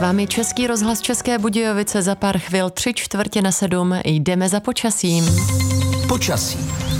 vámi Český rozhlas České Budějovice, za pár chvil 6:45 jdeme za počasím. Počasí.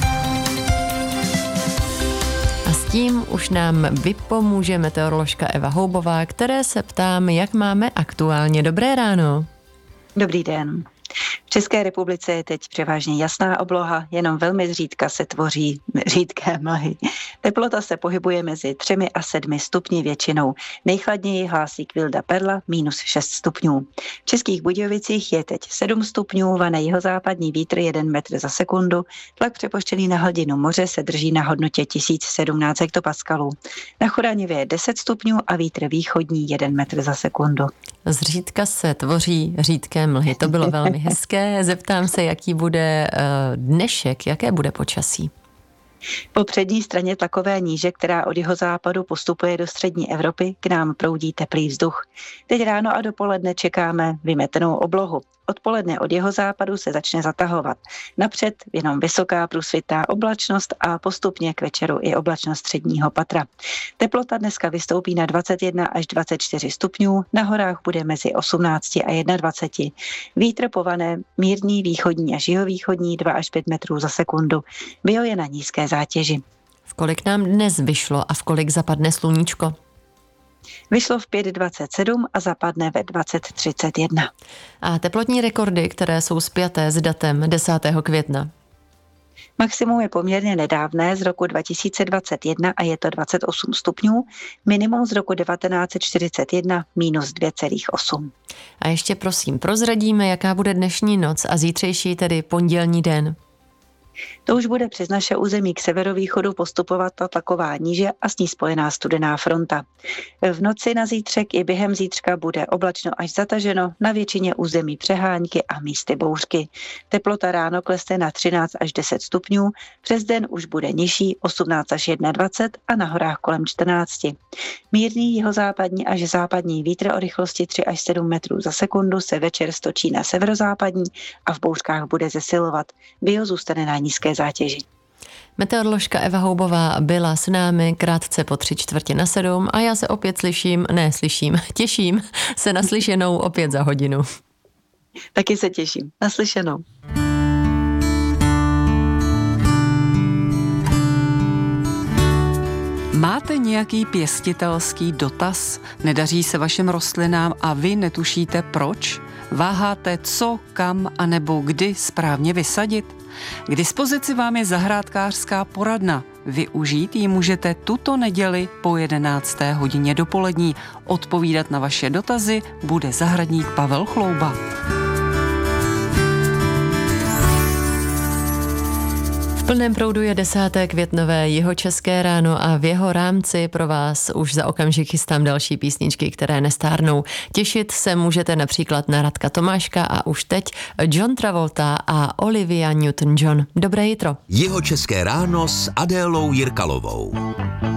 A s tím už nám vypomůže meteoroložka Eva Houbová, které se ptám, jak máme aktuálně. Dobré ráno. Dobrý den. V České republice je teď převážně jasná obloha, jenom velmi zřídka se tvoří řídké mlhy. Teplota se pohybuje mezi 3 a 7 stupni většinou. Nejchladněji hlásí Kvilda Perla -6 stupňů. V Českých Budějovicích je teď 7 stupňů, vane jihozápadní vítr 1 metr za sekundu, tlak přepoštěný na hladinu moře se drží na hodnotě 1017 hektopaskalů. Na Choranivě je 10 stupňů a vítr východní 1 metr za sekundu. Zřídka se tvoří řídké mlhy, to bylo velmi hezké. Zeptám se, jaký bude dnešek, jaké bude počasí. Po přední straně tlakové níže, která od jihozápadu postupuje do střední Evropy, k nám proudí teplý vzduch. Teď ráno a dopoledne čekáme vymetenou oblohu. Odpoledne od jihozápadu se začne zatahovat. Napřed jenom vysoká průsvitná oblačnost a postupně k večeru i oblačnost středního patra. Teplota dneska vystoupí na 21 až 24 stupňů, na horách bude mezi 18 a 21. Vítr povane mírný východní až jihovýchodní 2 až 5 metrů za sekundu. Bio je na nízké zátěži. V kolik nám dnes vyšlo a v kolik zapadne sluníčko? Vyšlo v 5:27 a zapadne ve 20:31. A teplotní rekordy, které jsou spjaté s datem 10. května? Maximum je poměrně nedávné, z roku 2021 a je to 28 stupňů, minimum z roku 1941 -2,8. A ještě prosím, prozradíme, jaká bude dnešní noc a zítřejší, tedy pondělní den. To už bude přes naše území k severovýchodu postupovat ta tlaková níže a s ní spojená studená fronta. V noci na zítřek i během zítřka bude oblačno až zataženo, na většině území přehánky a místy bouřky. Teplota ráno klesne na 13 až 10 stupňů, přes den už bude nižší 18 až 21 a na horách kolem 14. Mírný jihozápadní až západní vítr o rychlosti 3 až 7 metrů za sekundu se večer stočí na severozápadní a v bouřkách bude zesilovat. Bio zůstane na nízké zátěži. Meteoroložka Eva Houbová byla s námi krátce po 6:45 a já se opět těším se na slyšenou opět za hodinu. Taky se těším. Naslyšenou. Máte nějaký pěstitelský dotaz? Nedaří se vašim rostlinám a vy netušíte proč? Váháte co, kam a nebo kdy správně vysadit? K dispozici vám je zahrádkářská poradna. Využít ji můžete tuto neděli po 11. hodině dopolední. Odpovídat na vaše dotazy bude zahradník Pavel Chlouba. V plném proudu je 10. květnové Jihočeské ráno a v jeho rámci pro vás už za okamžik chystám další písničky, které nestárnou. Těšit se můžete například na Radka Tomáška a už teď John Travolta a Olivia Newton-John. Dobré jitro. Jihočeské ráno s Adélou Jirkalovou.